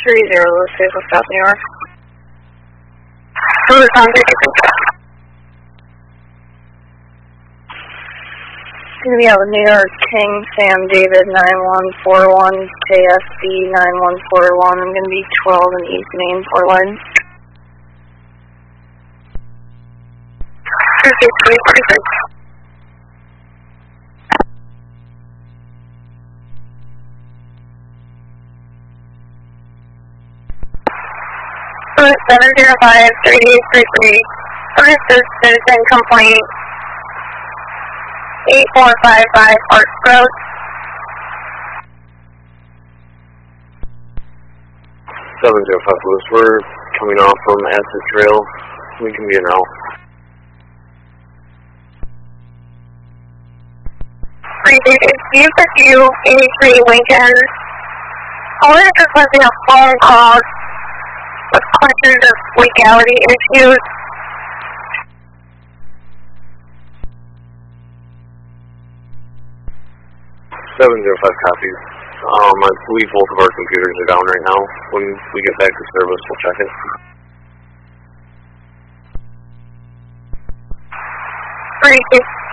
Lucas, West South New York. Gonna be out with New York King, Sam David 9141, KSD 9141. I'm gonna be 12 in East Main, Portland. 26346. First 705-3833. First is citizen complaint 8455 Park Road. 705 Lewis, we're coming off from Acid Trail. We can be now. UFSU 83 Lincoln. I was just listening to phone calls with questions of legality issues. 705 copies. I believe both of our computers are down right now. When we get back to service, we'll check it. Pretty good.